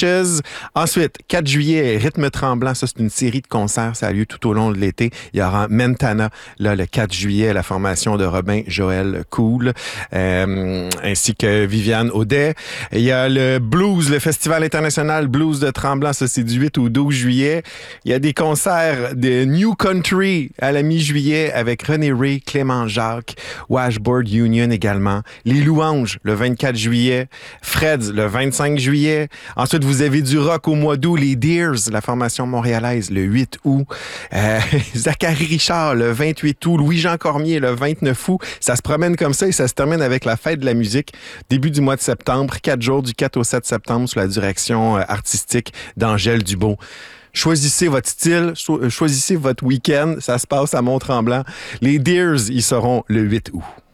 Beaches. Ensuite, 4 juillet, Rythme Tremblant. Ça, c'est une série de concerts. Ça a lieu tout au long de l'été. Il y aura Mentana, là, le 4 juillet, la formation de Robin Joël Cool, ainsi que Viviane Audet. Il y a le Blues, le Festival international Blues de Tremblant. Ça, c'est du 8 au 12 juillet. Il y a des concerts de New Country à la mi-juillet avec René Ray, Clément Jacques, Washboard Union également. Les Louanges, le 24 juillet. Freds, le 25 juillet. Ensuite, vous avez du rock au mois d'août. Les Deers, la formation montréalaise, le 8 août. Zachary Richard, le 28 août. Louis-Jean Cormier, le 29 août. Ça se promène comme ça et ça se termine avec la fête de la musique. Début du mois de septembre, 4 jours du 4 au 7 septembre sous la direction artistique d'Angèle Dubeau. Choisissez votre style, choisissez votre week-end. Ça se passe à Mont-Tremblant. Les Deers, ils seront le 8 août.